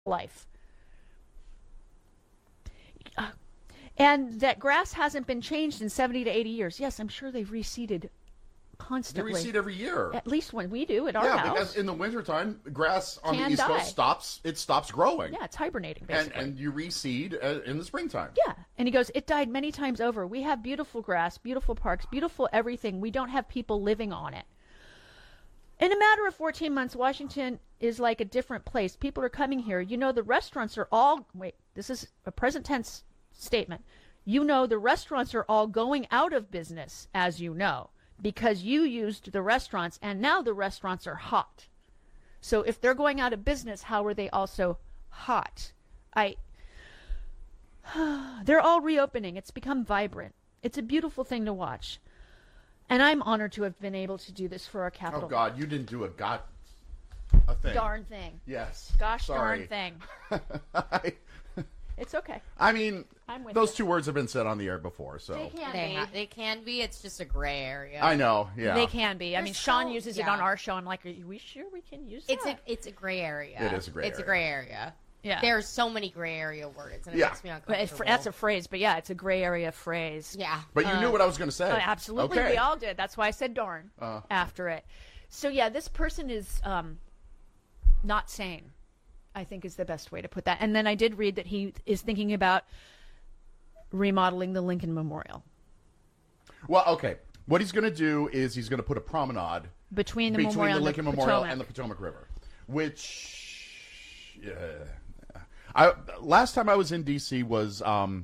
life. And that grass hasn't been changed in 70 to 80 years. Yes, I'm sure they've reseeded They constantly. reseed every year. At least when we do at our Yeah, house. because in the wintertime, grass on Can the East die. Coast stops growing. Yeah, it's hibernating, basically. And you reseed in the springtime. Yeah. And he goes, it died many times over. We have beautiful grass, beautiful parks, beautiful everything. We don't have people living on it. In a matter of 14 months, Washington is like a different place. People are coming here. You know, the restaurants are all, wait, this is a present tense statement. You know, the restaurants are all going out of business, as you know, because you used the restaurants, and now the restaurants are hot. So if they're going out of business, how are they also hot? They're all reopening. It's become vibrant. It's a beautiful thing to watch. And I'm honored to have been able to do this for our capital. Oh, God, you didn't do a thing. Darn thing. Yes. Gosh Sorry. darn thing. It's okay. I mean, I'm with those you. two words have been said on the air before, so. They can be. It's just a gray area. I know, yeah. They can be. I mean, Sean so- uses it yeah. on our show. I'm like, are we sure we can use that? It's a gray area. It is a gray It's a area. gray area. Yeah. There's so many gray area words, and it Yeah. makes me But uncomfortable. that's a phrase, but yeah, it's a gray area phrase. Yeah. But you knew what I was going to say. Oh, absolutely, Okay. we all did. That's why I said darn after it. So yeah, this person is not sane, I think is the best way to put that. And then I did read that he is thinking about remodeling the Lincoln Memorial Well, okay. What he's going to do is he's going to put a promenade between the Memorial and Lincoln the Memorial Potomac. and the Potomac River, which last time I was in D.C. was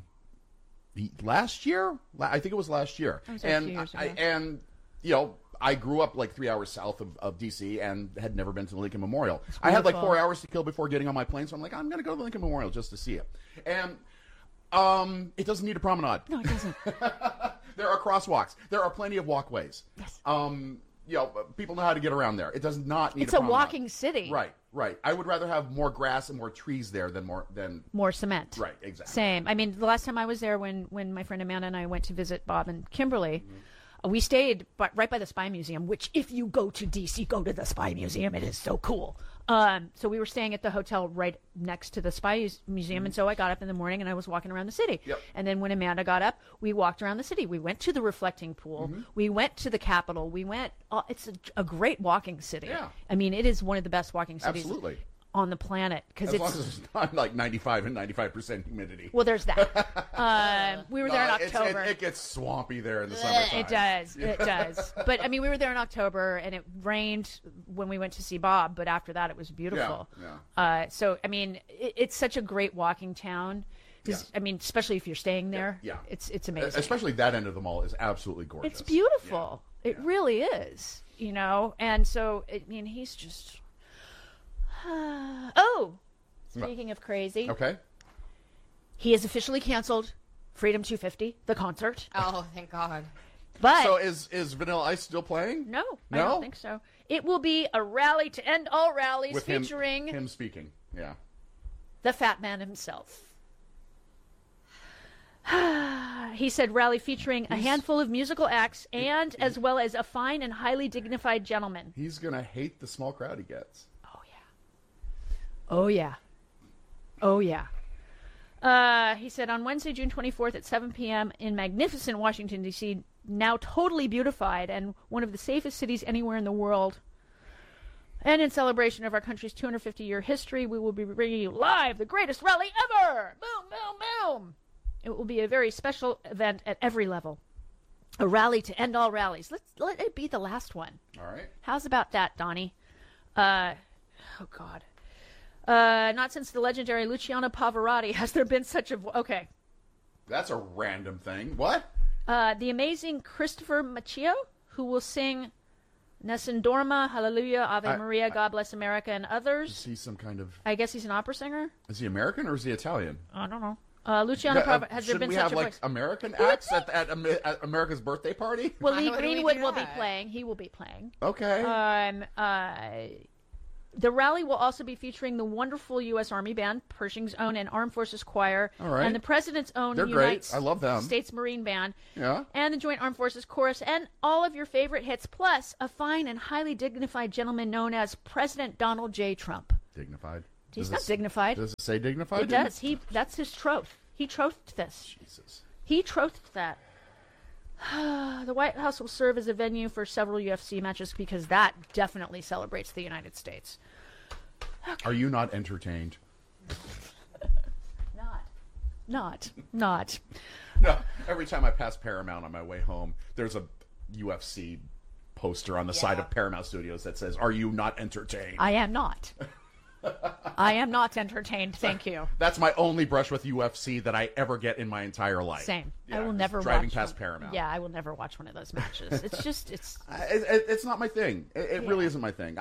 last year. I think it was last year. That was a few years ago. And you know, I grew up like 3 hours south of D.C. and had never been to the Lincoln Memorial. I had like beautiful. 4 hours to kill before getting on my plane, so I'm like, I'm going to go to the Lincoln Memorial just to see it. And it doesn't need a promenade. No, it doesn't. There are crosswalks. There are plenty of walkways. Yes. You know, people know how to get around there. It does not need It's a a promenade. walking city. Right. I would rather have more grass and more trees there than More cement. Right, exactly. Same. I mean, the last time I was there, when my friend Amanda and I went to visit Bob and Kimberly, we stayed right by the Spy Museum, which if you go to D.C., go to the Spy Museum. It is so cool. So we were staying at the hotel right next to the Spy Museum, and so I got up in the morning and I was walking around the city. Yep. And then when Amanda got up, we walked around the city. We went to the reflecting pool. We went to the Capitol. We went. It's a great walking city. Yeah. I mean, it is one of the best walking cities Absolutely. on the planet because As long it's. as it's not like 95 and 95% humidity. Well, there's that. We were there in October. It gets swampy there in the summertime. It does. It does. But, I mean, we were there in October, and it rained when we went to see Bob, but after that, it was beautiful. Yeah. So, I mean, it's such a great walking town. 'Cause, Yeah. I mean, especially if you're staying there. Yeah. It's amazing. Especially that end of the mall is absolutely gorgeous. It's beautiful. Yeah. It really is, you know? And so, I mean, he's just... Speaking of crazy, Okay. he has officially canceled Freedom 250, the concert. Oh, thank God. But... So is Vanilla Ice still playing? No, I No? don't think so. It will be a rally to end all rallies With featuring him speaking. Yeah. the Fat Man himself. He said rally featuring a handful of musical acts and as well as a fine and highly dignified gentleman. He's going to hate the small crowd he gets. Oh, yeah. Oh, yeah. Oh, yeah. He said on Wednesday, June 24th at 7 p.m. in magnificent Washington, D.C., now totally beautified and one of the safest cities anywhere in the world. And in celebration of our country's 250-year history, we will be bringing you live the greatest rally ever! Boom, boom, boom! It will be a very special event at every level. A rally to end all rallies. Let it be the last one. All right. How's about that, Donnie? Oh, God. Not since the legendary Luciano Pavarotti has there been such a... Okay. That's a random thing. What? The amazing Christopher Machio, who will sing Nessun Dorma, Hallelujah, Ave Maria, God Bless America, and Is others. he some kind of... I guess he's an opera singer? Is he American or is he Italian? I don't know. Luciano Pavarotti, has there Shouldn't been we such have a like voice? American acts at America's birthday party? Well, Why Lee would we Greenwood do will be that? playing. He will be playing. Okay. The rally will also be featuring the wonderful U.S. Army Band, Pershing's own and Armed Forces Choir, All right. and the President's own They're United great. I love them. States Marine Band, Yeah. and the Joint Armed Forces Chorus, and all of your favorite hits, plus a fine and highly dignified gentleman known as President Donald J. Trump. Dignified. He's not dignified. Does it say dignified? It does. That's his troth. He trothed this. Jesus. He trothed that. The White House will serve as a venue for several UFC matches because that definitely celebrates the United States. Are you not entertained? Not. No. Every time I pass Paramount on my way home, there's a UFC poster on the side of Paramount Studios that says, "Are you not entertained?" I am not. I am not entertained. Thank you. That's my only brush with UFC that I ever get in my entire life. Same. Yeah, I will just never driving watch past one. Paramount. Yeah, I will never watch one of those matches. It's not my thing. It really isn't my thing.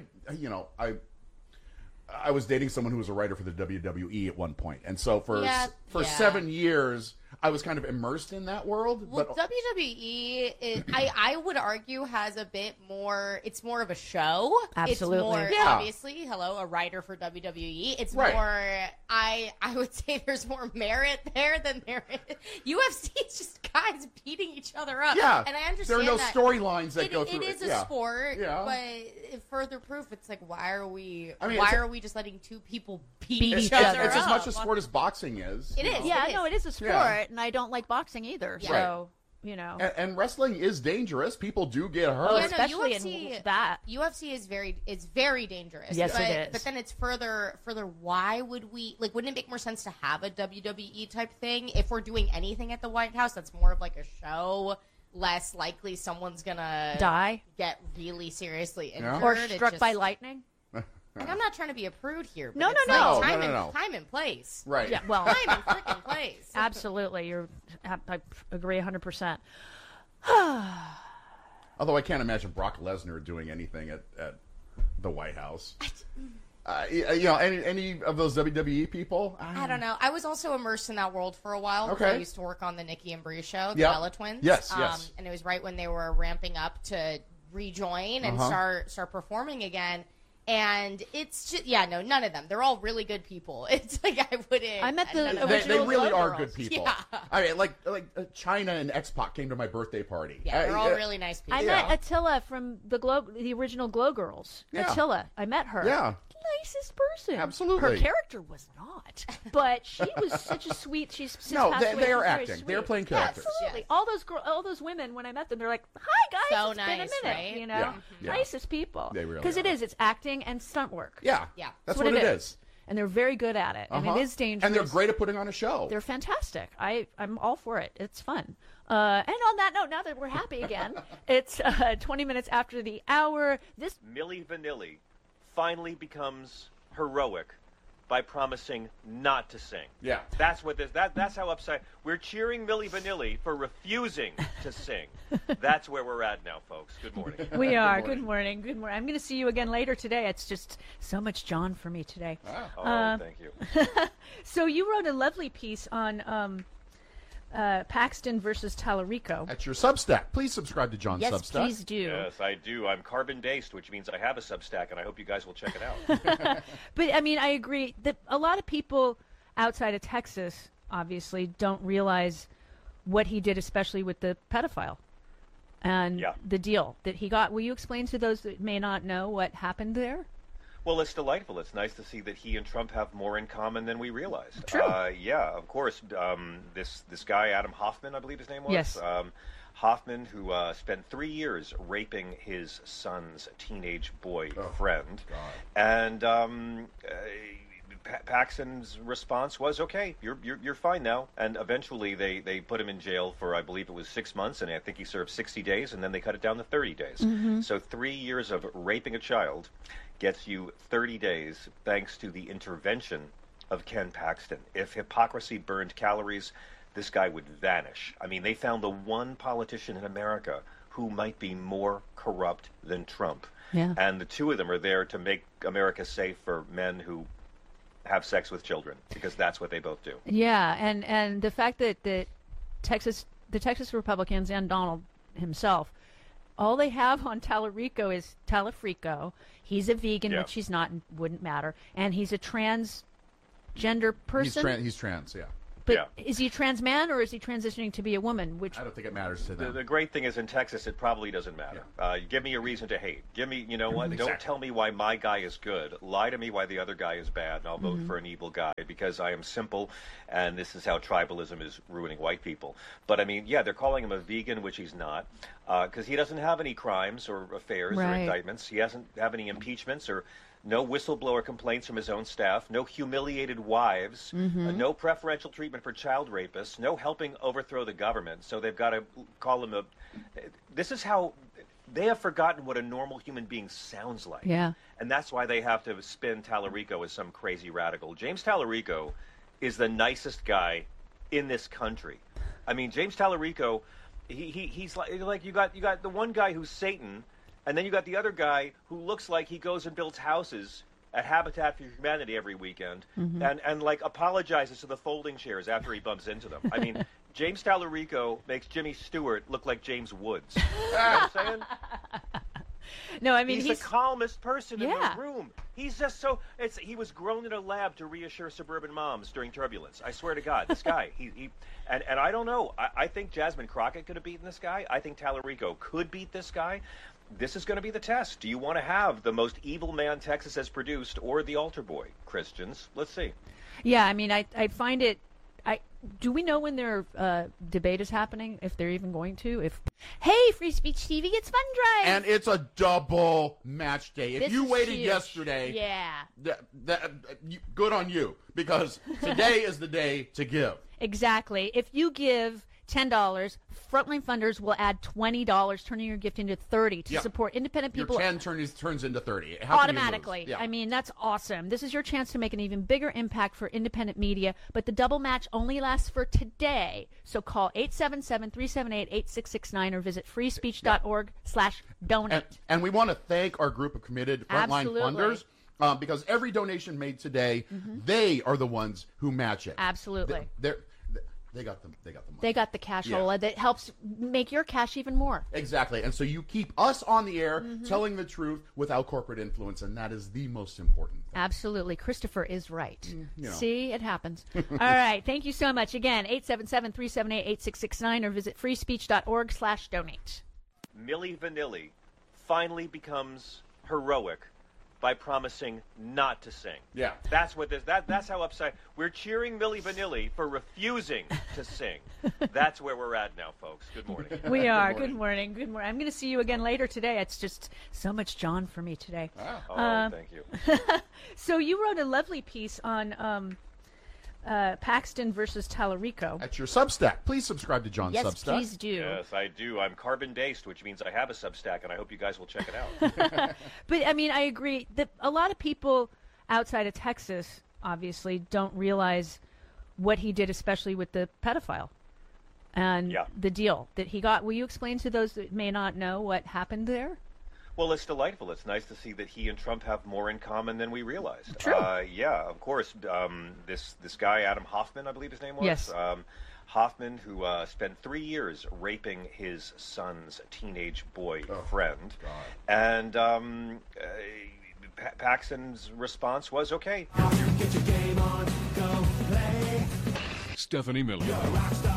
I was dating someone who was a writer for the WWE at one point, and so for 7 years I was kind of immersed in that world. Well, but WWE, I would argue, has a bit more. It's more of a show. Absolutely. It's more, Yeah. obviously, a writer for WWE. It's Right. more. I would say there's more merit there than there is. UFC is just guys beating each other up. yeah, and I understand there are no that storylines that go through. It is a yeah. sport, Yeah. but further proof, it's like, why are we? I mean, why it's a- are we just letting two people beat It's- each it's- other It's up? as much a sport as boxing is. It you is. know. Yeah, It no, is. it is a sport, Yeah. and I don't like boxing either. Yeah. So, And wrestling is dangerous. People do get hurt. Yeah, no, especially UFC, in that. UFC is very dangerous. Yes, but, it is. But then it's further. Why would we wouldn't it make more sense to have a WWE type thing if we're doing anything at the White House that's more of like a show? Less likely someone's gonna Die? get really seriously injured, Yeah. Or It struck just- by lightning. Like, I'm not trying to be a prude here. But No, it's no, like no. Time, No, no, and, no. time and place. Right. Yeah, well, Time and freaking place. absolutely. I agree 100%. Although I can't imagine Brock Lesnar doing anything at the White House. Any of those WWE people? I don't know. I was also immersed in that world for a while. because Okay. I used to work on the Nikki and Brie show, the Yep. Bella Twins. Yes, yes. And it was right when they were ramping up to rejoin and start performing again. And it's just, none of them. They're all really good people. It's like I wouldn't. I met the none of them. They original really Glow are Girls. good people. Yeah. I mean, like China and X-Pac came to my birthday party. Yeah, they're all really nice people. I met Attila from the original Glow Girls. Yeah. Attila. I met her. Yeah. Nicest person. Absolutely. Her character was not, but she was such a sweet. She's since No, passed they away. are She's very acting. sweet. They're playing Yeah, characters. absolutely. Yes. All those women, when I met them, they're like, "Hi guys, So it's been nice, a minute." right? You know, Yeah, yeah. nicest people. They really because it are. is. It's acting and stunt work. Yeah. Yeah. That's what it is. And they're very good at it. I mean, it is dangerous. And they're great at putting on a show. They're fantastic. I'm all for it. It's fun. And on that note, now that we're happy again, it's 20 minutes after the hour. This Milli Vanilli finally becomes heroic by promising not to sing. Yeah. That's what that's how upset we're cheering Milli Vanilli for refusing to sing. That's where we're at now, folks. Good morning. we are. morning. Good morning. Good morning. I'm going to see you again later today. It's just so much John for me today. Oh, thank you. So you wrote a lovely piece on Paxton versus Tallarico. That's your Substack. Please subscribe to John's Yes, Substack. please do. Yes, I do. I'm carbon-based, which means I have a Substack, and I hope you guys will check it out. But I mean, I agree that a lot of people outside of Texas obviously don't realize what he did, especially with the pedophile and Yeah. the deal that he got. Will you explain to those that may not know what happened there? Well, it's delightful. It's nice to see that he and Trump have more in common than we realized. True. Yeah, of course. This guy, Adam Hoffman, I believe his name was. Yes. Hoffman, who spent 3 years raping his son's teenage boyfriend. And Paxton's response was, "Okay, you're fine now." And eventually, they put him in jail for, I believe it was 6 months, and I think he served 60 days, and then they cut it down to 30 days. So 3 years of raping a child gets you 30 days, thanks to the intervention of Ken Paxton. If hypocrisy burned calories, this guy would vanish. I mean, they found the one politician in America who might be more corrupt than Trump. Yeah. And the two of them are there to make America safe for men who have sex with children, because that's what they both do. Yeah, and the fact that the Texas Republicans and Donald himself, all they have on Tallarico is Talafrico. He's a vegan, Yeah. which he's not and wouldn't matter, and he's a transgender person. He's trans, yeah. But Yeah. is he a trans man or is he transitioning to be a woman? Which I don't think it matters to them. The great thing is in Texas, it probably doesn't matter. Give me a reason to hate. Give me, you know what? Don't Exactly. tell me why my guy is good. Lie to me why the other guy is bad, and I'll vote for an evil guy because I am simple, and this is how tribalism is ruining white people. But I mean, yeah, they're calling him a vegan, which he's not, because he doesn't have any crimes or affairs or Right. indictments. He doesn't have any impeachments or no whistleblower complaints from his own staff, no humiliated wives, no preferential treatment for child rapists, no helping overthrow the government. So they've got to call him a... This is how... They have forgotten what a normal human being sounds like. Yeah. And that's why they have to spin Tallarico as some crazy radical. James Tallarico is the nicest guy in this country. I mean, James Tallarico, he's like you got the one guy who's Satan, and then you got the other guy who looks like he goes and builds houses at Habitat for Humanity every weekend and like apologizes to the folding chairs after he bumps into them. I mean, James Tallarico makes Jimmy Stewart look like James Woods. You know what I'm saying? no, I mean He's the calmest person in Yeah. the room. He's just so. He was grown in a lab to reassure suburban moms during turbulence. I swear to God, this guy. And I don't know. I think Jasmine Crockett could have beaten this guy. I think Tallarico could beat this guy. This is going to be the test. Do you want to have the most evil man Texas has produced or the altar boy? Christians, let's see. Yeah, I mean, I find it. Do we know when their debate is happening? If they're even going to? Hey, Free Speech TV, it's Fun Drive. And it's a double match day. If This you is waited huge. yesterday, Yeah. Good on you, because today is the day to give. Exactly. If you give $10, Frontline Funders will add $20, turning your gift into $30 to Yeah. support independent people. Your 10 turns into 30. How can you lose? Automatically. Yeah. I mean, that's awesome. This is your chance to make an even bigger impact for independent media, but the double match only lasts for today. So call 877-378-8669 or visit freespeech.org/donate. And we want to thank our group of committed frontline Absolutely. funders because every donation made today, they are the ones who match it. Absolutely. They got them. They got the money. They got the cashola that helps make your cash even more. Exactly. And so you keep us on the air telling the truth without corporate influence, and that is the most important thing. Absolutely. Christopher is right. you know. See, it happens. All right. Thank you so much. Again, 877-378-8669 or visit freespeech.org/donate. Milli Vanilli finally becomes heroic by promising not to sing. Yeah. That's what that's how upset we're cheering Milli Vanilli for refusing to sing. That's where we're at now, folks. Good morning. We are. Good morning. Good morning. I'm going to see you again later today. It's just so much John for me today. Oh, thank you. So you wrote a lovely piece on Paxton versus Tallarico. At your Substack. Please subscribe to John's Yes, Substack. please do. Yes, I do. I'm carbon-based, which means I have a Substack, and I hope you guys will check it out. But, I mean, I agree that a lot of people outside of Texas, obviously, don't realize what he did, especially with the pedophile and Yeah. the deal that he got. Will you explain to those that may not know what happened there? Well, it's delightful. It's nice to see that he and Trump have more in common than we realized. True. Yeah, of course. This guy, Adam Hoffman, I believe his name was. Yes. Hoffman, who spent 3 years raping his son's teenage boy friend. God. And Paxton's response was, okay. Stephanie Miller.